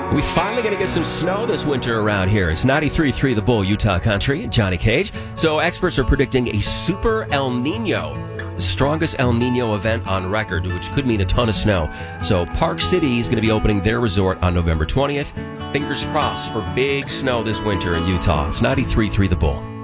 We finally going to get some snow this winter around here. It's 93.3 The Bull, Utah Country, Johnny Cage. So experts are predicting a super El Nino, the strongest El Nino event on record, which could mean a ton of snow. So Park City is going to be opening their resort on November 20th. Fingers crossed for big snow this winter in Utah. It's 93.3 The Bull.